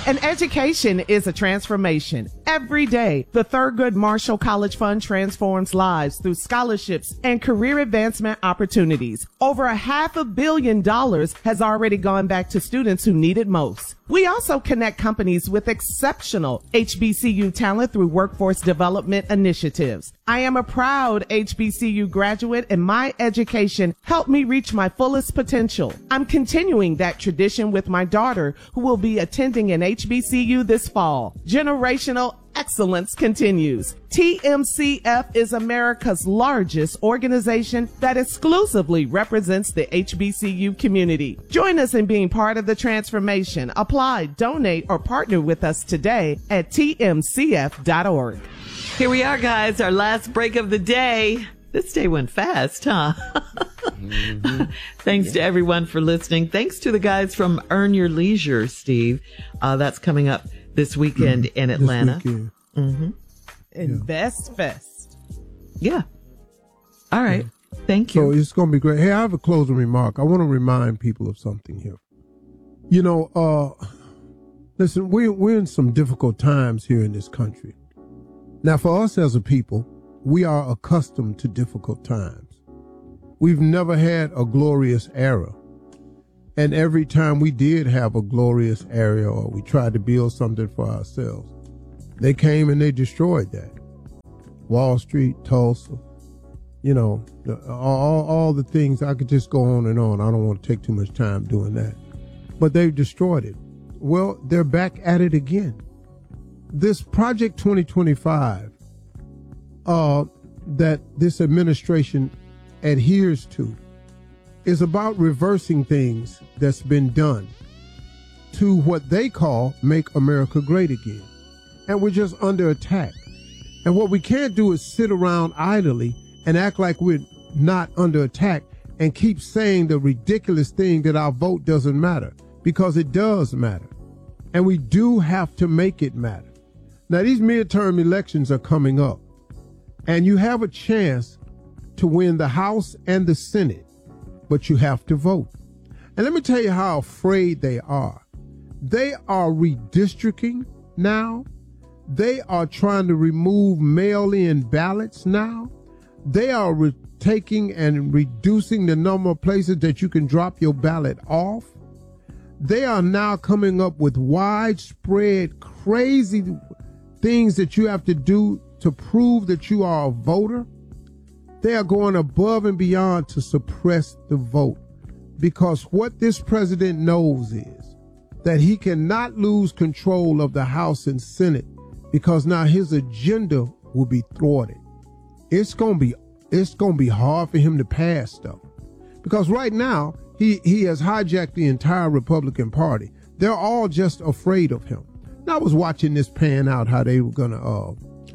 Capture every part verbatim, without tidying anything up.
And education is a transformation. Every day, the Thurgood Marshall College Fund transforms lives through scholarships and career advancement opportunities. Over a half a billion dollars has already gone back to students who need it most. We also connect companies with exceptional H B C U talent through workforce development initiatives. I am a proud H B C U graduate, and my education helped me reach my fullest potential. I'm continuing that tradition with my daughter, who will be attending an H B C U this fall. Generational excellence continues. T M C F is America's largest organization that exclusively represents the H B C U community. Join us in being part of the transformation. Apply, donate, or partner with us today at T M C F dot org. Here we are, guys, our last break of the day. This day went fast, huh? mm-hmm. Thanks yeah. to everyone for listening. Thanks to the guys from Earn Your Leisure, Steve. Uh, that's coming up this weekend mm-hmm. in Atlanta. This weekend. Mm-hmm. Invest yeah. Fest. Yeah. All right. Yeah. Thank you. So it's going to be great. Hey, I have a closing remark. I want to remind people of something here. You know, uh, listen, we, we're in some difficult times here in this country. Now, for us as a people, we are accustomed to difficult times. We've never had a glorious era. And every time we did have a glorious era, or we tried to build something for ourselves, they came and they destroyed that. Wall Street, Tulsa, you know, the, all, all the things. I could just go on and on. I don't want to take too much time doing that. But they've destroyed it. Well, they're back at it again. This Project twenty twenty-five uh, that this administration adheres to is about reversing things that's been done to what they call Make America Great Again. And we're just under attack. And what we can't do is sit around idly and act like we're not under attack and keep saying the ridiculous thing that our vote doesn't matter, because it does matter. And we do have to make it matter. Now, these midterm elections are coming up, and you have a chance to win the House and the Senate, but you have to vote. And let me tell you how afraid they are. They are redistricting now. They are trying to remove mail-in ballots now. They are re- taking and reducing the number of places that you can drop your ballot off. They are now coming up with widespread, crazy things that you have to do to prove that you are a voter. They are going above and beyond to suppress the vote, because what this president knows is that he cannot lose control of the House and Senate, because now his agenda will be thwarted. It's going to be it's going to be hard for him to pass stuff, because right now he he has hijacked the entire Republican Party. They're all just afraid of him. I was watching this pan out, how they were going to uh,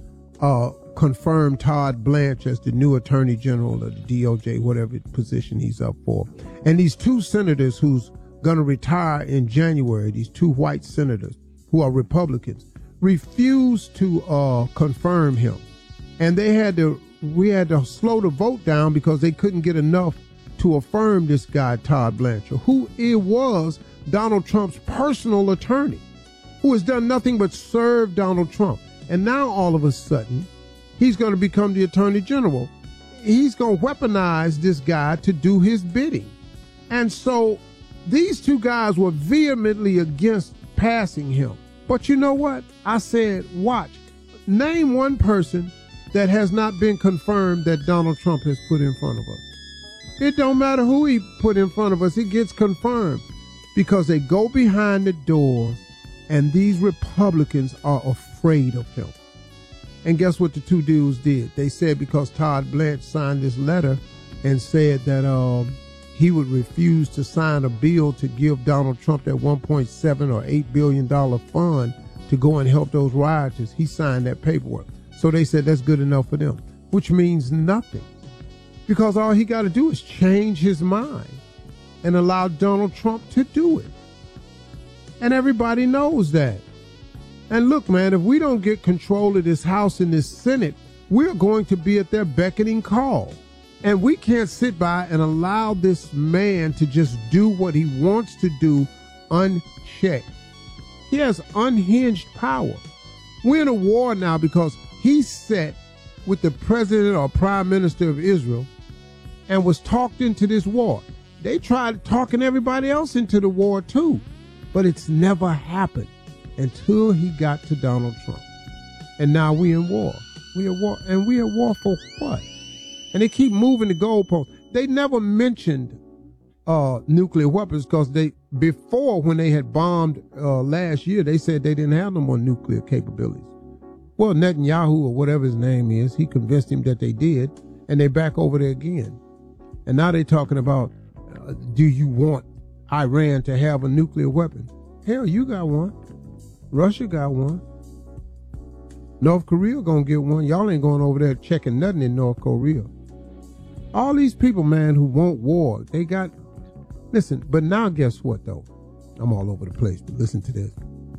uh, confirm Todd Blanche as the new Attorney General of the D O J, whatever position he's up for. And these two senators who's going to retire in January, these two white senators who are Republicans, refused to uh, confirm him. And they had to, we had to slow the vote down because they couldn't get enough to affirm this guy, Todd Blanchard, who it was Donald Trump's personal attorney, who has done nothing but serve Donald Trump. And now all of a sudden, he's going to become the Attorney General. He's going to weaponize this guy to do his bidding. And so these two guys were vehemently against passing him. But you know what? I said, watch. Name one person that has not been confirmed that Donald Trump has put in front of us. It don't matter who he put in front of us. It gets confirmed because they go behind the doors. And these Republicans are afraid of him. And guess what the two dudes did? They said because Todd Blanche signed this letter and said that um, he would refuse to sign a bill to give Donald Trump that one point seven or eight billion dollars fund to go and help those rioters. He signed that paperwork. So they said that's good enough for them, which means nothing. Because all he got to do is change his mind and allow Donald Trump to do it. And everybody knows that. And look, man, if we don't get control of this House and this Senate, we're going to be at their beckoning call. And we can't sit by and allow this man to just do what he wants to do unchecked. He has unhinged power. We're in a war now because he sat with the president or prime minister of Israel and was talked into this war. They tried talking everybody else into the war too, but it's never happened until he got to Donald Trump. And now we in war. We at war, and we at war for what? And they keep moving the goalposts. They never mentioned uh, nuclear weapons because they before when they had bombed uh, last year, they said they didn't have no more nuclear capabilities. Well, Netanyahu or whatever his name is, he convinced him that they did, and they're back over there again. And now they're talking about, uh, do you want Iran to have a nuclear weapon? Hell, you got one. Russia got one. North Korea gonna get one. Y'all ain't going over there checking nothing in North Korea. All these people, man, who want war, they got, listen, but now guess what, though? I'm all over the place, but listen to this.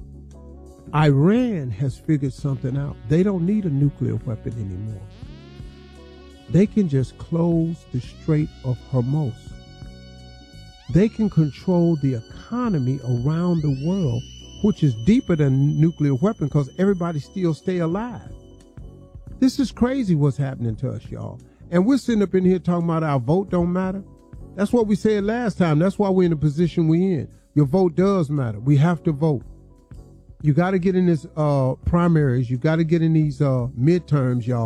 Iran has figured something out. They don't need a nuclear weapon anymore. They can just close the Strait of Hormuz. They can control the economy around the world, which is deeper than a nuclear weapon because everybody still stay alive. This is crazy what's happening to us, y'all. And we're sitting up in here talking about our vote don't matter. That's what we said last time. That's why we're in the position we're in. Your vote does matter. We have to vote. You got to get in this uh, primaries. You got to get in these uh, midterms, y'all.